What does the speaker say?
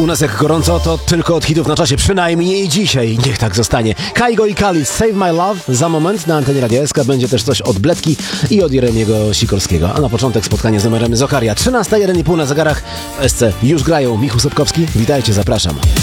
U nas jak gorąco, to tylko od hitów na czasie, przynajmniej dzisiaj. Niech tak zostanie. Kaigo i Kali, Save My Love. Za moment na antenie Radia SK będzie też coś od Bledki i od Jeremiego Sikorskiego. A na początek spotkanie z numerem Zokaria. 13:01,5 na zegarach. W SC już grają. Michał Sobkowski, witajcie, zapraszam.